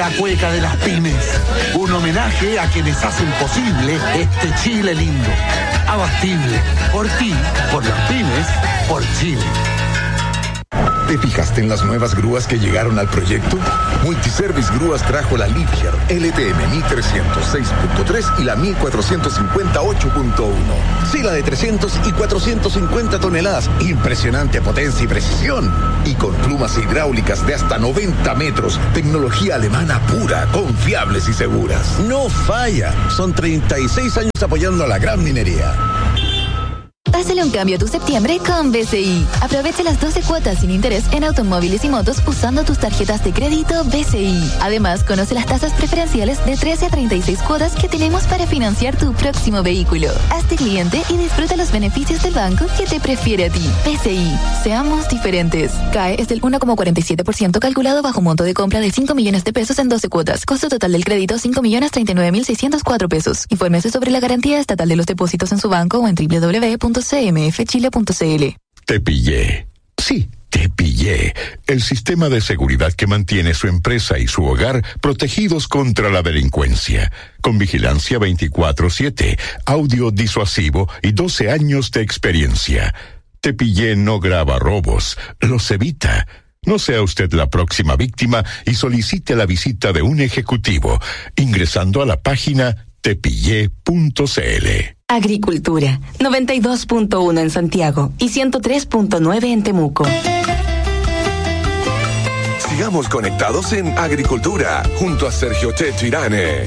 la cueca de las pymes. Un homenaje a quienes hacen posible este Chile lindo. Abastible. Por ti, por las pymes, por Chile. ¿Te fijaste en las nuevas grúas que llegaron al proyecto? Multiservice Grúas trajo la Liebherr LTM 1306.3 y la 1458.1. Sí, la de 300 y 450 toneladas. Impresionante potencia y precisión. Y con plumas hidráulicas de hasta 90 metros. Tecnología alemana pura, confiables y seguras. No falla. Son 36 años apoyando a la gran minería. Hazle un cambio a tu septiembre con BCI. Aprovecha las 12 cuotas sin interés en automóviles y motos usando tus tarjetas de crédito BCI. Además, conoce las tasas preferenciales de 13 a 36 cuotas que tenemos para financiar tu próximo vehículo. Hazte cliente y disfruta los beneficios del banco que te prefiere a ti. BCI. Seamos diferentes. CAE es del 1,47% calculado bajo monto de compra de 5 millones de pesos en 12 cuotas. Costo total del crédito 5.039.604 pesos. Infórmese sobre la garantía estatal de los depósitos en su banco o en www.cmfchile.cl. Te pillé. Sí, te pillé. El sistema de seguridad que mantiene su empresa y su hogar protegidos contra la delincuencia. Con vigilancia 24/7, audio disuasivo y 12 años de experiencia. Te pillé no graba robos, los evita. No sea usted la próxima víctima y solicite la visita de un ejecutivo ingresando a la página tepillé.cl. Agricultura, 92.1 en Santiago y 103.9 en Temuco. Sigamos conectados en Agricultura, junto a Sergio Checho Irane.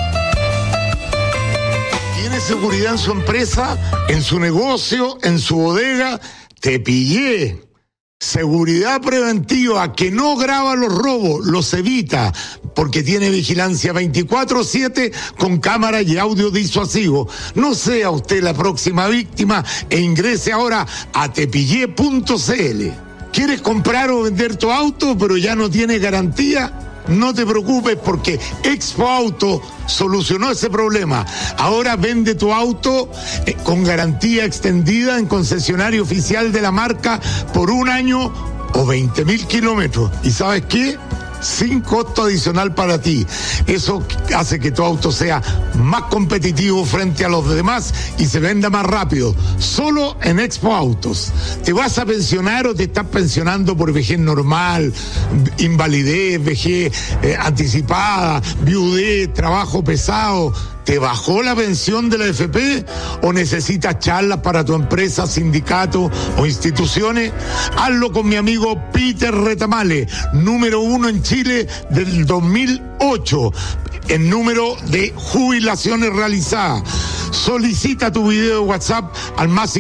¿Tiene seguridad en su empresa, en su negocio, en su bodega? Te pillé. Seguridad preventiva que no graba los robos, los evita, porque tiene vigilancia 24/7 con cámara y audio disuasivo. No sea usted la próxima víctima e ingrese ahora a tepillé.cl. ¿Quieres comprar o vender tu auto pero ya no tiene garantía? No te preocupes porque Expo Auto solucionó ese problema. Ahora vende tu auto con garantía extendida en concesionario oficial de la marca por 1 año o 20.000 kilómetros. ¿Y sabes qué? Sin costo adicional para ti. Eso hace que tu auto sea más competitivo frente a los demás y se venda más rápido. Solo en Expo Autos. ¿Te vas a pensionar o te estás pensionando por vejez normal, invalidez, vejez anticipada, viudez, trabajo pesado? ¿Te bajó la pensión de la AFP o necesitas charlas para tu empresa, sindicato o instituciones? Hazlo con mi amigo Peter Retamale, número 1 en Chile del 2008 en número de jubilaciones realizadas. Solicita tu video de WhatsApp al más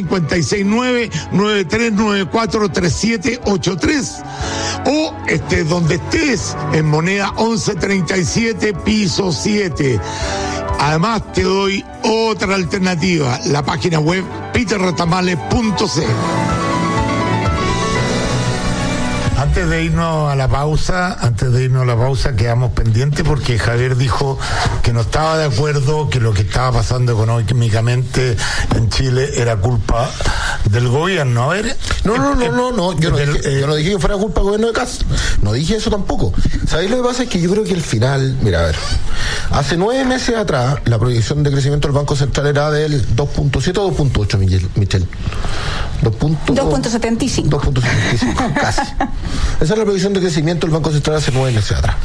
569-9394-3783 o donde estés en moneda 1137 piso 7. Además te doy otra alternativa, la página web peterretamale.cl. Antes de irnos a la pausa, quedamos pendientes porque Javier dijo que no estaba de acuerdo, que lo que estaba pasando económicamente en Chile era culpa del gobierno. A ver. No. Yo no dije que fuera culpa del gobierno de Kast. No dije eso tampoco. ¿Sabéis lo que pasa? Es que yo creo que al final, mira, a ver, hace 9 meses atrás, la proyección de crecimiento del Banco Central era del 2.7 o 2.8, Michelle. 2.75. 2.75, casi. Esa es la previsión de crecimiento del Banco Central hace 9 meses atrás.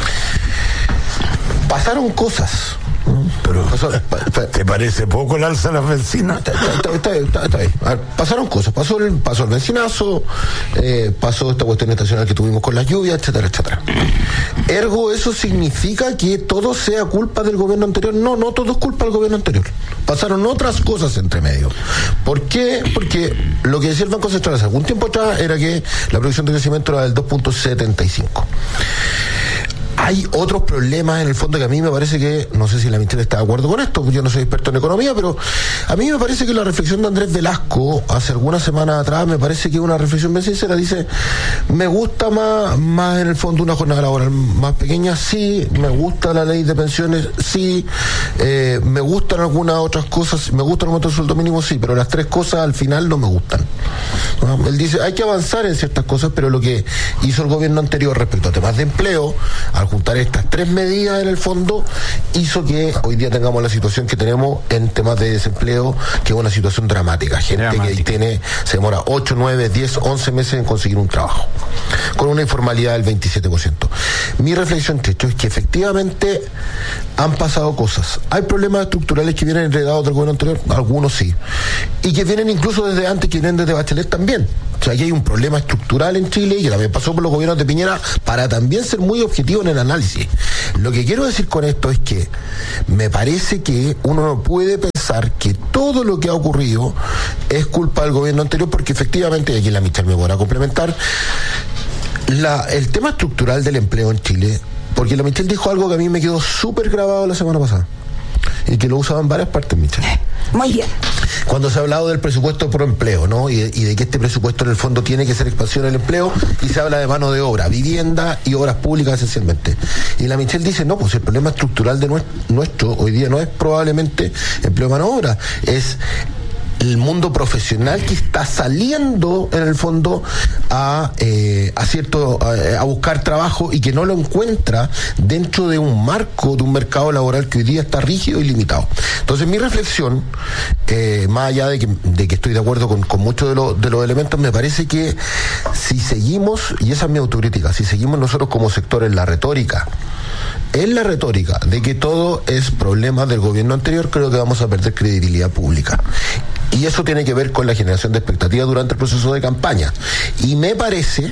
Pasaron cosas. Pero, ¿te parece poco el alza de las bencinas? Está bien. A ver, pasaron cosas. Pasó el bencinazo, pasó esta cuestión estacional que tuvimos con las lluvias, etcétera. Ergo, ¿eso significa que todo sea culpa del gobierno anterior? No todo es culpa del gobierno anterior. Pasaron otras cosas entre medio. ¿Por qué? Porque lo que decía el Banco Central hace algún tiempo atrás era que la previsión de crecimiento era del 2.75. Hay otros problemas en el fondo que a mí me parece que, no sé si la ministra está de acuerdo con esto, yo no soy experto en economía, pero a mí me parece que la reflexión de Andrés Velasco hace algunas semanas atrás me parece que es una reflexión bien sincera. Dice, me gusta más en el fondo una jornada laboral más pequeña, sí, me gusta la ley de pensiones, sí, me gustan algunas otras cosas, me gusta el aumento del sueldo mínimo, sí, pero las 3 cosas al final no me gustan. Él dice, hay que avanzar en ciertas cosas, pero lo que hizo el gobierno anterior respecto a temas de empleo, a al juntar estas tres medidas en el fondo, hizo que hoy día tengamos la situación que tenemos en temas de desempleo, que es una situación dramática. Gente que se demora 8, 9, 10, 11 meses en conseguir un trabajo, con una informalidad del 27%. Mi reflexión, Checho, es que efectivamente han pasado cosas. Hay problemas estructurales que vienen heredados del gobierno anterior, algunos sí, y que vienen incluso desde antes, que vienen desde Bachelet también. O sea, aquí hay un problema estructural en Chile y que también pasó por los gobiernos de Piñera, para también ser muy objetivo en el análisis. Lo que quiero decir con esto es que me parece que uno no puede pensar que todo lo que ha ocurrido es culpa del gobierno anterior, porque efectivamente, y aquí la Michelle me podrá complementar, el tema estructural del empleo en Chile, porque la Michelle dijo algo que a mí me quedó súper grabado la semana pasada, y que lo usaba en varias partes, Michelle. Muy bien. Cuando se ha hablado del presupuesto por empleo, ¿no? Y de que este presupuesto en el fondo tiene que ser expansión del empleo, y se habla de mano de obra, vivienda y obras públicas esencialmente. Y la Michelle dice, no, pues el problema estructural de nuestro hoy día no es probablemente empleo de mano de obra, es el mundo profesional que está saliendo en el fondo a buscar trabajo y que no lo encuentra dentro de un marco de un mercado laboral que hoy día está rígido y limitado. Entonces mi reflexión, más allá de que estoy de acuerdo con muchos de los elementos, me parece que si seguimos, y esa es mi autocrítica, si seguimos nosotros como sector en la retórica de que todo es problema del gobierno anterior, creo que vamos a perder credibilidad pública. Y eso tiene que ver con la generación de expectativas durante el proceso de campaña. Y me parece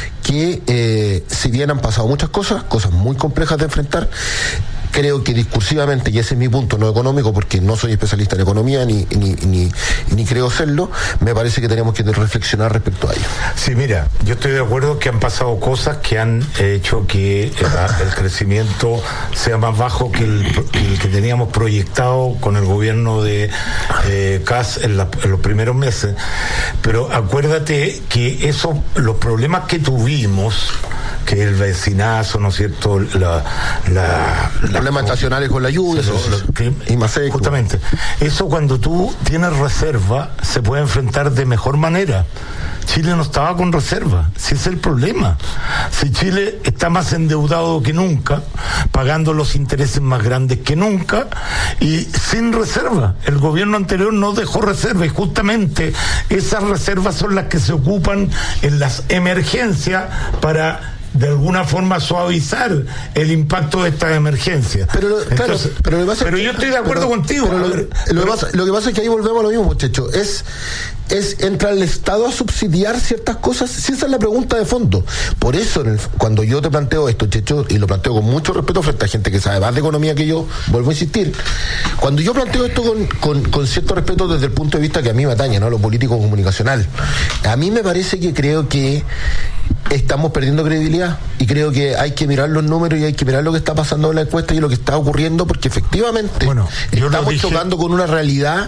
que si bien han pasado muchas cosas muy complejas de enfrentar, creo que discursivamente, y ese es mi punto, no económico, porque no soy especialista en economía ni creo serlo, me parece que tenemos que reflexionar respecto a ello. Sí, mira, yo estoy de acuerdo que han pasado cosas que han hecho que el crecimiento sea más bajo que el que teníamos proyectado con el gobierno de Kass en los primeros meses. Pero acuérdate que los problemas que tuvimos, que el vecinazo, ¿no es cierto?, problemas estacionales con la lluvia, y más seco. Justamente, eso cuando tú tienes reserva se puede enfrentar de mejor manera. Chile no estaba con reserva, si ese es el problema. Si Chile está más endeudado que nunca, pagando los intereses más grandes que nunca y sin reserva. El gobierno anterior no dejó reserva, y justamente esas reservas son las que se ocupan en las emergencias para de alguna forma suavizar el impacto de estas emergencias. Pero yo estoy de acuerdo contigo. Lo que pasa es que ahí volvemos a lo mismo, muchachos. ¿Entra el Estado a subsidiar ciertas cosas? Sí, esa es la pregunta de fondo. Por eso, cuando yo te planteo esto, Checho, y lo planteo con mucho respeto frente a gente que sabe más de economía que yo, vuelvo a insistir, cuando yo planteo esto con cierto respeto desde el punto de vista que a mí me atañe, ¿no?, lo político comunicacional, a mí me parece que creo que estamos perdiendo credibilidad, y creo que hay que mirar los números y hay que mirar lo que está pasando en la encuesta y lo que está ocurriendo, porque efectivamente estamos chocando con una realidad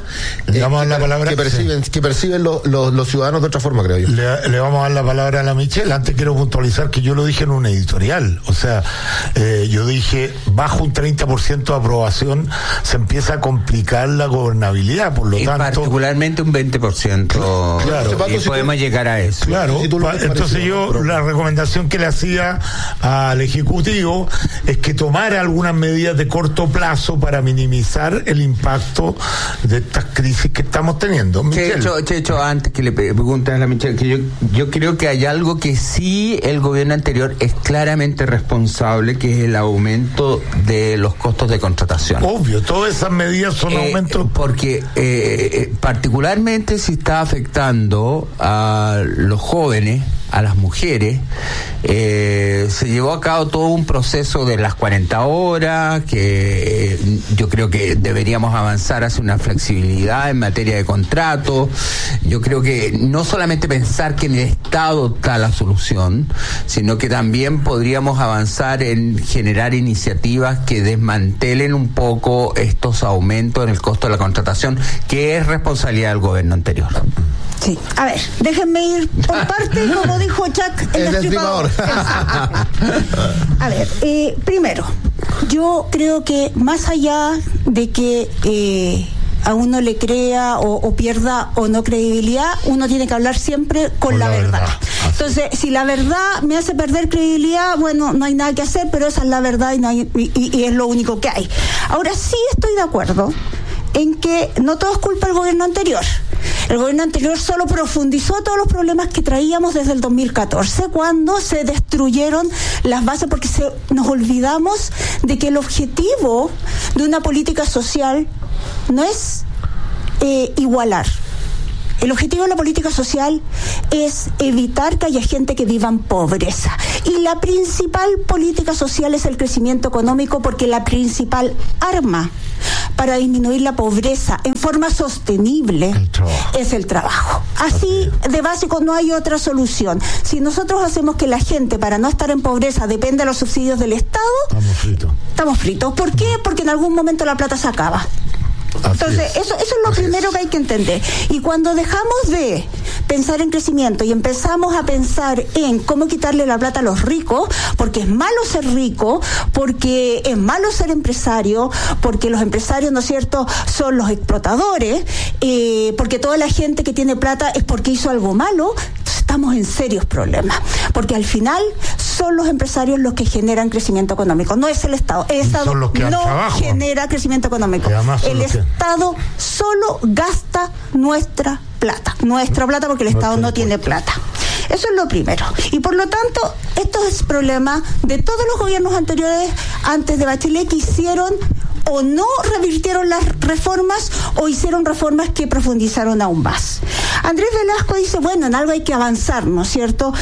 que perciben los ciudadanos de otra forma, creo yo. Le vamos a dar la palabra a la Michelle. Antes quiero puntualizar que yo lo dije en un editorial, o sea, yo dije, bajo un 30% de aprobación se empieza a complicar la gobernabilidad, por lo tanto... particularmente un 20%, claro, y podemos llegar a eso. Claro, entonces yo la recomendación que le hacía al Ejecutivo es que tomara algunas medidas de corto plazo para minimizar el impacto de estas crisis que estamos teniendo. Checho, antes que le preguntes a la Michelle, que yo creo que hay algo que sí el gobierno anterior es claramente responsable, que es el aumento de los costos de contratación. Obvio, todas esas medidas son aumentos. Porque particularmente si está afectando a los jóvenes, a las mujeres, se llevó a cabo todo un proceso de las 40 horas, que yo creo que deberíamos avanzar hacia una flexibilidad en materia de contrato. Yo creo que no solamente pensar que en el Estado está la solución, sino que también podríamos avanzar en generar iniciativas que desmantelen un poco estos aumentos en el costo de la contratación, que es responsabilidad del gobierno anterior. Sí, a ver, déjenme ir por partes, como dijo Chuck, el destripador. A ver, primero, yo creo que más allá de que a uno le crea o pierda o no credibilidad, uno tiene que hablar siempre con la verdad. Entonces, si la verdad me hace perder credibilidad, bueno, no hay nada que hacer, pero esa es la verdad y es lo único que hay. Ahora sí estoy de acuerdo en que no todo es culpa del gobierno anterior. El gobierno anterior solo profundizó todos los problemas que traíamos desde el 2014, cuando se destruyeron las bases, porque nos olvidamos de que el objetivo de una política social no es igualar. El objetivo de la política social es evitar que haya gente que viva en pobreza. Y la principal política social es el crecimiento económico, porque la principal arma para disminuir la pobreza en forma sostenible es el trabajo. Así de básico, no hay otra solución. Si nosotros hacemos que la gente, para no estar en pobreza, dependa de los subsidios del Estado, estamos fritos. ¿Por qué? Porque en algún momento la plata se acaba. Entonces, eso es lo primero que hay que entender. Y cuando dejamos de pensar en crecimiento y empezamos a pensar en cómo quitarle la plata a los ricos, porque es malo ser rico, porque es malo ser empresario, porque los empresarios, ¿no es cierto?, son los explotadores, porque toda la gente que tiene plata es porque hizo algo malo, estamos en serios problemas. Porque al final son los empresarios los que generan crecimiento económico, no es el Estado. El Estado no genera crecimiento económico. El Estado solo gasta nuestra plata porque el Estado no tiene plata. Eso es lo primero. Y por lo tanto, esto es problema de todos los gobiernos anteriores, antes de Bachelet, que hicieron o no revirtieron las reformas o hicieron reformas que profundizaron aún más. Andrés Velasco dice, bueno, en algo hay que avanzar, ¿no es cierto?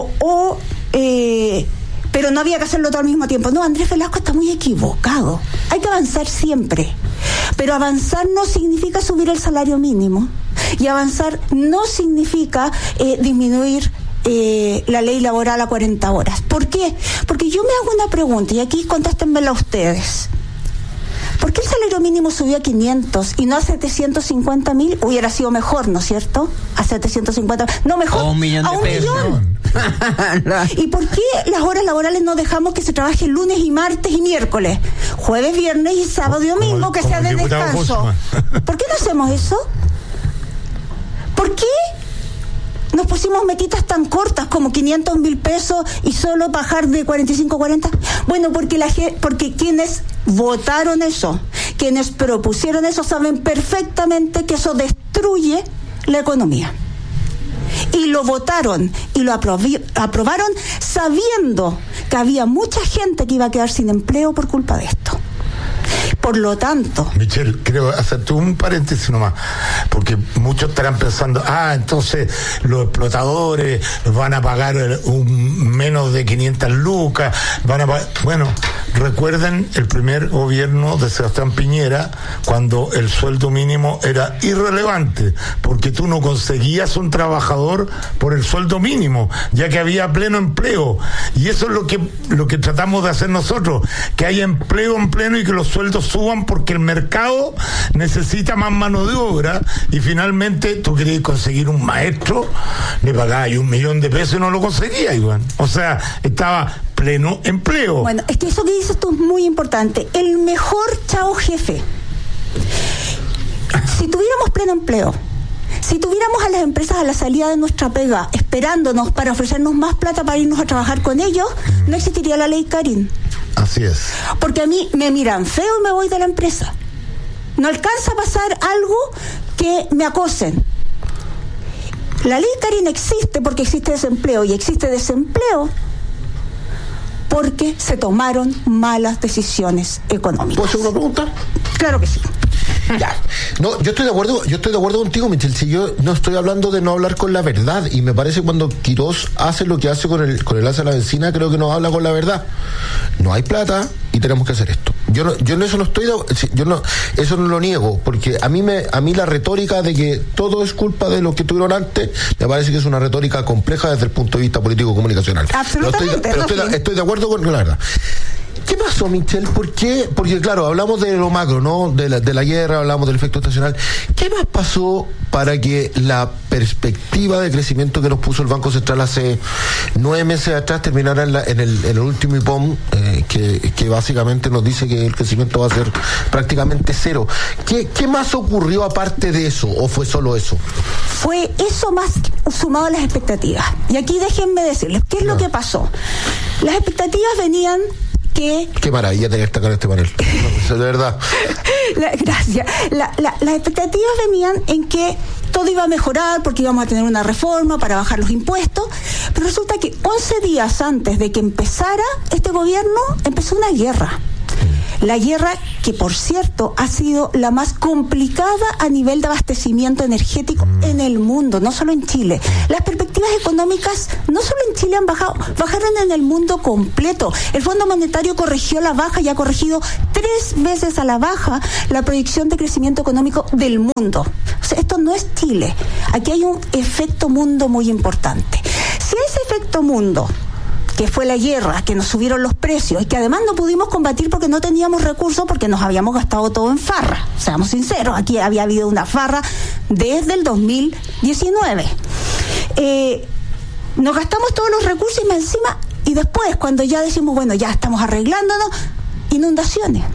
Pero no había que hacerlo todo al mismo tiempo. No, Andrés Velasco está muy equivocado. Hay que avanzar siempre. Pero avanzar no significa subir el salario mínimo. Y avanzar no significa disminuir la ley laboral a 40 horas. ¿Por qué? Porque yo me hago una pregunta, y aquí contéstenmela ustedes. ¿Por qué el salario mínimo subió a 500 y no a 750.000? Hubiera sido mejor, ¿no es cierto? A 750. No, mejor. A 1 millón de pesos. ¿Y por qué las horas laborales no dejamos que se trabaje lunes y martes y miércoles? Jueves, viernes y sábado y domingo, que sea de descanso. ¿Por qué no hacemos eso? ¿Por qué nos pusimos metitas tan cortas como 500.000 pesos y solo bajar de 45 a 40? Bueno, porque quienes votaron eso, quienes propusieron eso, saben perfectamente que eso destruye la economía. Y lo votaron y lo aprobaron sabiendo que había mucha gente que iba a quedar sin empleo por culpa de esto. Por lo tanto, Michelle, quiero hacerte un paréntesis nomás, porque muchos estarán pensando, entonces los explotadores van a pagar menos de 500 lucas, bueno, recuerden el primer gobierno de Sebastián Piñera, cuando el sueldo mínimo era irrelevante, porque tú no conseguías un trabajador por el sueldo mínimo, ya que había pleno empleo, y eso es lo que tratamos de hacer nosotros, que haya empleo en pleno y que los sueldos suban, porque el mercado necesita más mano de obra. Y finalmente tú querías conseguir un maestro, le pagabas 1 millón de pesos y no lo conseguías, Iván. O sea, estaba pleno empleo. Bueno, es que eso que dices tú es muy importante. El mejor chao jefe. Si tuviéramos pleno empleo, si tuviéramos a las empresas a la salida de nuestra pega esperándonos para ofrecernos más plata para irnos a trabajar con ellos, no existiría la ley Karin. Así es. Porque a mí me miran feo y me voy de la empresa. No alcanza a pasar algo que me acosen. La ley Karin existe porque existe desempleo, y existe desempleo porque se tomaron malas decisiones económicas. ¿Puedo hacer una pregunta? Claro que sí. Ya. No, yo estoy de acuerdo contigo, Michelle. Si yo no estoy hablando de no hablar con la verdad, y me parece cuando Quirós hace lo que hace con el alza de la benzina, creo que no habla con la verdad. No hay plata y tenemos que hacer esto. Yo en eso no estoy, eso no lo niego, porque a mí la retórica de que todo es culpa de lo que tuvieron antes, me parece que es una retórica compleja desde el punto de vista político comunicacional. Absolutamente. Pero estoy de acuerdo con la verdad. ¿Qué pasó? pasó, Michelle? ¿Por qué? Porque claro, hablamos de lo macro, ¿no? De la guerra, hablamos del efecto estacional. ¿Qué más pasó para que la perspectiva de crecimiento que nos puso el Banco Central hace 9 meses atrás terminara en el último IPOM, que básicamente nos dice que el crecimiento va a ser prácticamente cero? ¿Qué más ocurrió aparte de eso, o fue solo eso? Fue eso más sumado a las expectativas. Y aquí déjenme decirles, ¿qué es lo que pasó? Las expectativas venían que... Qué maravilla tener que estar con este panel. No, de verdad. Gracias. Las expectativas venían en que todo iba a mejorar porque íbamos a tener una reforma para bajar los impuestos, pero resulta que 11 días antes de que empezara este gobierno, empezó una guerra. La guerra que, por cierto, ha sido la más complicada a nivel de abastecimiento energético en el mundo, no solo en Chile. Las perspectivas económicas, no solo en Chile han bajado, bajaron en el mundo completo. El Fondo Monetario corrigió la baja y ha corregido 3 veces a la baja la proyección de crecimiento económico del mundo. O sea, esto no es Chile. Aquí hay un efecto mundo muy importante. Si ese efecto mundo, que fue la guerra, que nos subieron los precios y que además no pudimos combatir porque no teníamos recursos, porque nos habíamos gastado todo en farra. Seamos sinceros, aquí había habido una farra desde el 2019. Nos gastamos todos los recursos y más encima, y después, cuando ya decimos, bueno, ya estamos arreglándonos, inundaciones.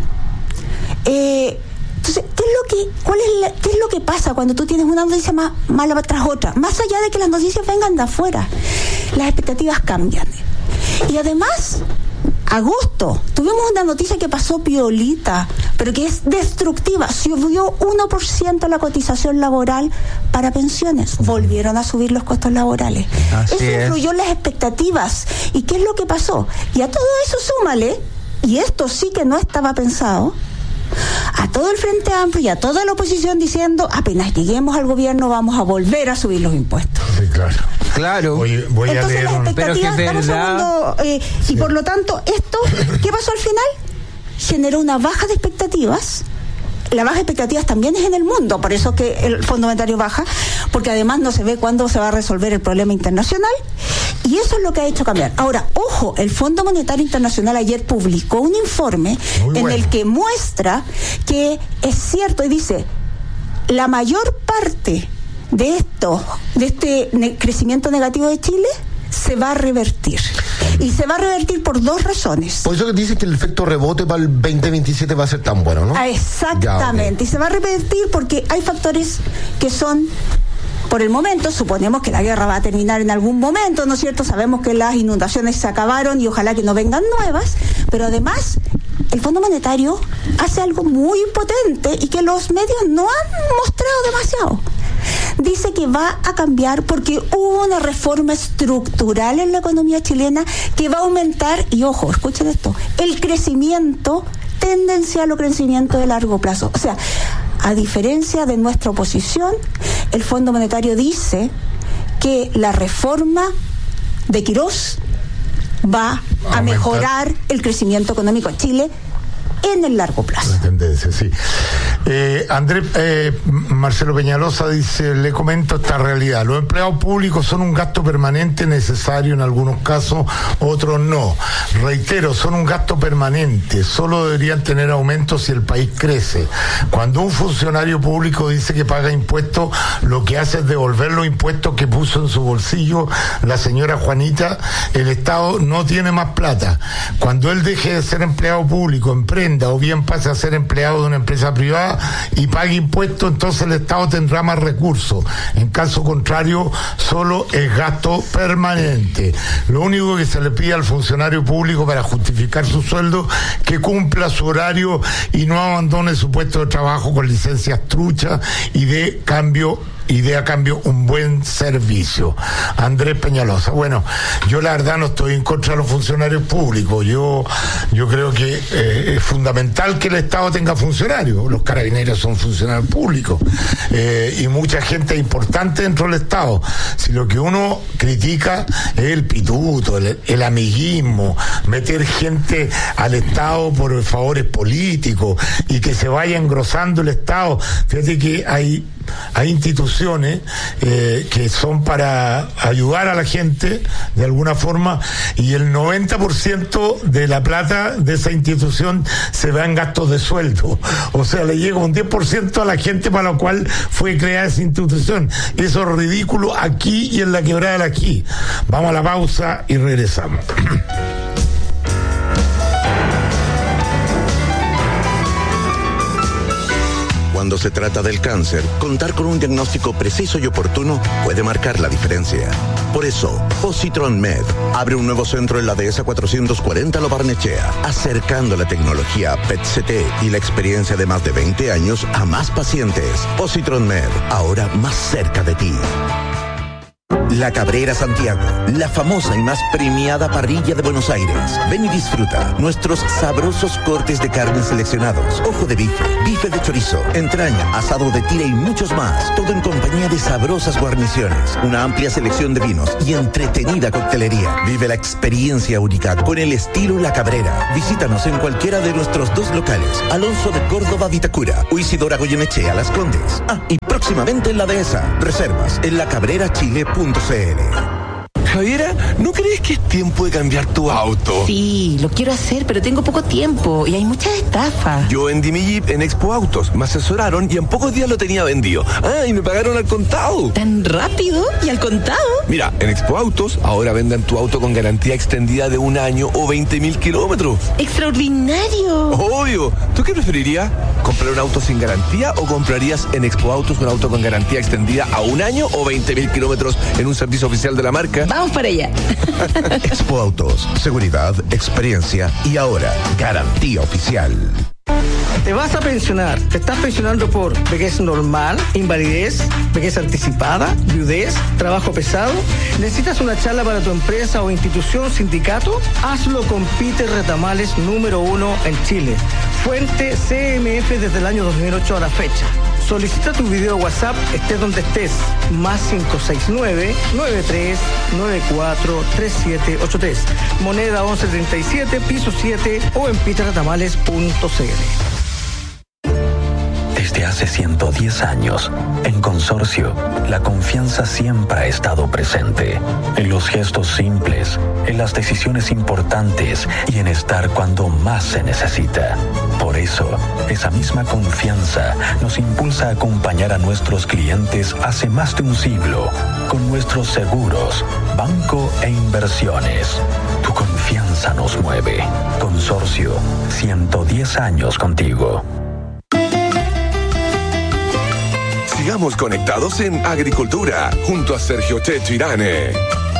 Entonces, ¿qué es lo que pasa cuando tú tienes una noticia mala tras otra? Más allá de que las noticias vengan de afuera, las expectativas cambian. Y además, agosto, tuvimos una noticia que pasó piolita, pero que es destructiva. Subió 1% la cotización laboral para pensiones. Volvieron a subir los costos laborales. Eso influyó en las expectativas. ¿Y qué es lo que pasó? Y a todo eso súmale, y esto sí que no estaba pensado, a todo el Frente Amplio y a toda la oposición diciendo, apenas lleguemos al gobierno vamos a volver a subir los impuestos. Sí, claro. Voy entonces a leer las expectativas, estamos hablando, y por lo tanto esto, ¿qué pasó al final? Generó una baja de expectativas. La baja de expectativas también es en el mundo, por eso que el Fondo Monetario baja, porque además no se ve cuándo se va a resolver el problema internacional, y eso es lo que ha hecho cambiar. Ahora, ojo, el Fondo Monetario Internacional ayer publicó un informe en el que muestra que es cierto, y dice, la mayor parte de este crecimiento negativo de Chile se va a revertir. Y se va a revertir por 2 razones. Por eso que dice que el efecto rebote para el 2027 va a ser tan bueno, ¿no? Exactamente. Ya, okay. Y se va a revertir porque hay factores que son, por el momento, suponemos que la guerra va a terminar en algún momento, ¿no es cierto? Sabemos que las inundaciones se acabaron y ojalá que no vengan nuevas, pero además el Fondo Monetario hace algo muy potente y que los medios no han mostrado demasiado. Dice que va a cambiar porque hubo una reforma estructural en la economía chilena que va a aumentar, y ojo, escuchen esto, el crecimiento tendencial o crecimiento de largo plazo. O sea, a diferencia de nuestra oposición, el Fondo Monetario dice que la reforma de Quirós va a mejorar el crecimiento económico de Chile en el largo plazo. La tendencia, sí. Marcelo Peñalosa dice, le comento esta realidad. Los empleados públicos son un gasto permanente necesario en algunos casos, otros no. Reitero, son un gasto permanente. Solo deberían tener aumentos si el país crece. Cuando un funcionario público dice que paga impuestos, lo que hace es devolver los impuestos que puso en su bolsillo la señora Juanita. El Estado no tiene más plata. Cuando él deje de ser empleado público, emprenda o bien pase a ser empleado de una empresa privada y pague impuestos, entonces el Estado tendrá más recursos. En caso contrario, solo es gasto permanente. Lo único que se le pide al funcionario público para justificar su sueldo, que cumpla su horario y no abandone su puesto de trabajo con licencias truchas y dé a cambio un buen servicio. Andrés Peñalosa. Bueno, yo la verdad no estoy en contra de los funcionarios públicos. Yo creo que es fundamental que el Estado tenga funcionarios. Los carabineros son funcionarios públicos y mucha gente importante dentro del Estado. Si lo que uno critica es el pituto, el amiguismo, meter gente al Estado por favores políticos y que se vaya engrosando el Estado. Fíjate que hay hay instituciones que son para ayudar a la gente de alguna forma, y el 90% de la plata de esa institución se va en gastos de sueldo. O sea, le llega un 10% a la gente para la cual fue creada esa institución. Eso es ridículo aquí y en la Quebrada del Ají. Vamos a la pausa y regresamos. Cuando se trata del cáncer, contar con un diagnóstico preciso y oportuno puede marcar la diferencia. Por eso, Positron Med abre un nuevo centro en la Dehesa 440 Lo Barnechea, acercando la tecnología PET-CT y la experiencia de más de 20 años a más pacientes. Positron Med, ahora más cerca de ti. La Cabrera Santiago, la famosa y más premiada parrilla de Buenos Aires. Ven y disfruta nuestros sabrosos cortes de carne seleccionados, ojo de bife, bife de chorizo, entraña, asado de tira y muchos más. Todo en compañía de sabrosas guarniciones, una amplia selección de vinos y entretenida coctelería. Vive la experiencia única con el estilo La Cabrera. Visítanos en cualquiera de nuestros 2 locales, Alonso de Córdoba, Vitacura, o Isidora Goyenechea, Las Condes. Y próximamente en la Dehesa. Reservas en lacabrerachile.cl. Javiera, ¿no crees que es tiempo de cambiar tu auto? Sí, lo quiero hacer, pero tengo poco tiempo y hay muchas estafas. Yo vendí mi Jeep en Expo Autos, me asesoraron y en pocos días lo tenía vendido. Y me pagaron al contado. ¿Tan rápido? ¿Y al contado? Mira, en Expo Autos ahora venden tu auto con garantía extendida de 1 año o 20.000 kilómetros. ¡Extraordinario! Obvio. ¿Tú qué preferirías? ¿Comprar un auto sin garantía o comprarías en Expo Autos un auto con garantía extendida a 1 año o 20.000 kilómetros en un servicio oficial de la marca? Vamos para allá. Expo Autos, seguridad, experiencia y ahora garantía oficial. Te vas a pensionar. Te estás pensionando por vejez normal, invalidez, vejez anticipada, viudez, trabajo pesado. ¿Necesitas una charla para tu empresa o institución, sindicato? Hazlo con Peter Retamales, número 1 en Chile. Fuente CMF desde el año 2008 a la fecha. Solicita tu video WhatsApp, estés donde estés. Más 569-9394-3783. Moneda 1137, piso 7 o en peterretamales.cl. Desde hace 110 años, en Consorcio, la confianza siempre ha estado presente. En los gestos simples, en las decisiones importantes y en estar cuando más se necesita. Por eso, esa misma confianza nos impulsa a acompañar a nuestros clientes hace más de un siglo con nuestros seguros, banco e inversiones. Tu confianza nos mueve. Consorcio, 110 años contigo. Sigamos conectados en Agricultura, junto a Sergio Checho Irane.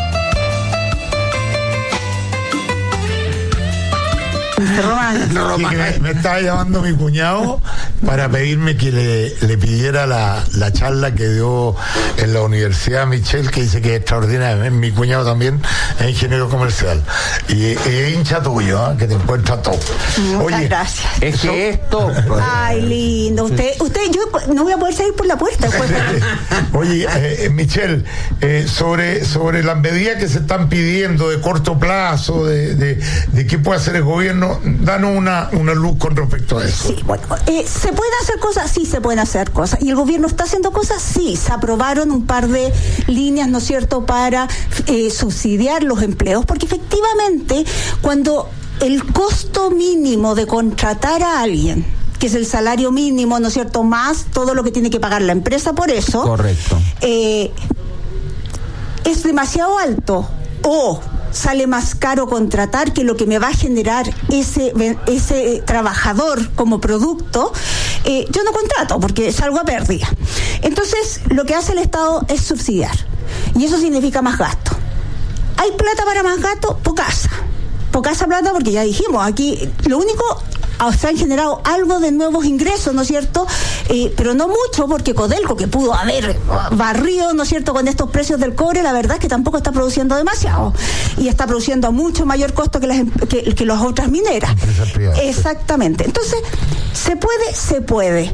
Me estaba llamando mi cuñado para pedirme que le pidiera la charla que dio en la Universidad Michel, que dice que es extraordinaria. Mi cuñado también es ingeniero comercial y es hincha tuyo, que te encuentra todo. Muchas gracias. Es que esto. Ay, lindo. Usted, yo no voy a poder salir por la puerta. Oye, Michel, sobre las medidas que se están pidiendo de corto plazo, de qué puede hacer el gobierno, danos una luz con respecto a eso. Sí, bueno, ¿se pueden hacer cosas? Sí, se pueden hacer cosas. ¿Y el gobierno está haciendo cosas? Sí, se aprobaron un par de líneas, ¿no es cierto?, para subsidiar los empleos, porque efectivamente, cuando el costo mínimo de contratar a alguien, que es el salario mínimo, ¿no es cierto?, más todo lo que tiene que pagar la empresa por eso. Correcto. Es demasiado alto o sale más caro contratar que lo que me va a generar ese trabajador como producto, yo no contrato porque salgo a pérdida. Entonces, lo que hace el Estado es subsidiar. Y eso significa más gasto. ¿Hay plata para más gasto? Pocasa plata, porque ya dijimos, aquí lo único, se han generado algo de nuevos ingresos, ¿no es cierto? Pero no mucho, porque Codelco, que pudo haber barrido, ¿no es cierto?, con estos precios del cobre, la verdad es que tampoco está produciendo demasiado. Y está produciendo a mucho mayor costo que las otras mineras. Exactamente. Entonces, ¿se puede?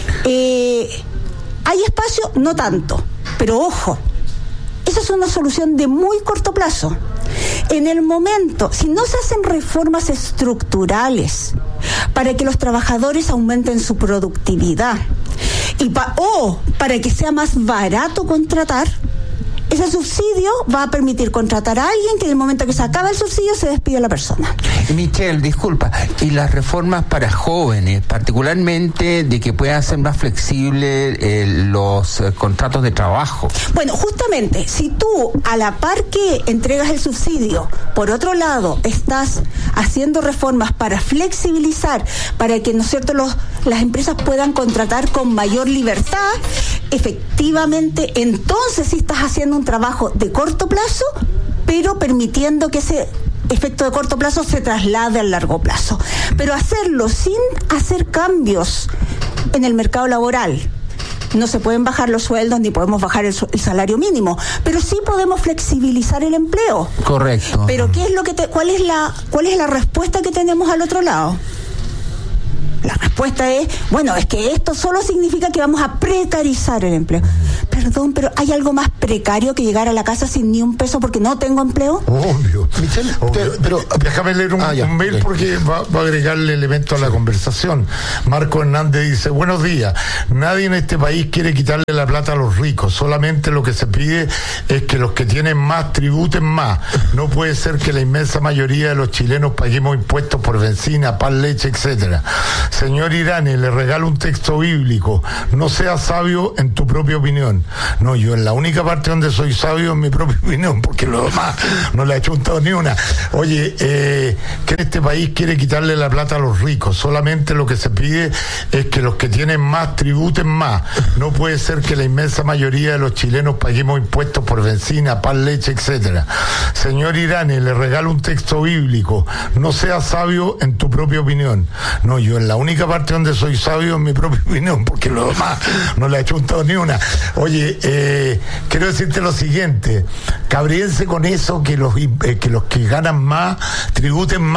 ¿Hay espacio? No tanto. Pero ojo, esa es una solución de muy corto plazo. En el momento, si no se hacen reformas estructurales para que los trabajadores aumenten su productividad o para que sea más barato contratar, ese subsidio va a permitir contratar a alguien que en el momento que se acaba el subsidio se despide a la persona. Michelle, disculpa, y las reformas para jóvenes, particularmente de que puedan ser más flexibles los contratos de trabajo. Bueno, justamente, si tú a la par que entregas el subsidio, por otro lado, estás haciendo reformas para flexibilizar, para que, ¿no es cierto?, las empresas puedan contratar con mayor libertad, efectivamente, entonces sí estás haciendo un trabajo de corto plazo, pero permitiendo que ese efecto de corto plazo se traslade al largo plazo. Pero hacerlo sin hacer cambios en el mercado laboral. No se pueden bajar los sueldos ni podemos bajar el salario mínimo, pero sí podemos flexibilizar el empleo. Correcto. Pero ¿qué es lo que cuál es la respuesta que tenemos al otro lado? La respuesta es, bueno, es que esto solo significa que vamos a precarizar el empleo. Perdón, pero ¿hay algo más precario que llegar a la casa sin ni un peso porque no tengo empleo? Obvio. Michelle, pero déjame leer un mail porque va a agregarle elemento a la conversación. Marco Hernández dice, buenos días, nadie en este país quiere quitarle la plata a los ricos, solamente lo que se pide es que los que tienen más tributen más. No puede ser que la inmensa mayoría de los chilenos paguemos impuestos por benzina, pan, leche, etcétera. Señor Irane, le regalo un texto bíblico. No seas sabio en tu propia opinión. No, yo en la única parte donde soy sabio en mi propia opinión, porque lo demás no le he chuntado ni una. Oye, que este país quiere quitarle la plata a los ricos. Solamente lo que se pide es que los que tienen más tributen más. No puede ser que la inmensa mayoría de los chilenos paguemos impuestos por benzina, pan, leche, etcétera. Señor Irane, le regalo un texto bíblico. No seas sabio en tu propia opinión. No, yo en la única parte donde soy sabio en mi propia opinión, porque lo demás no le he chuntado ni una. Oye, quiero decirte lo siguiente, cabríense con eso, que los que ganan más tributen más.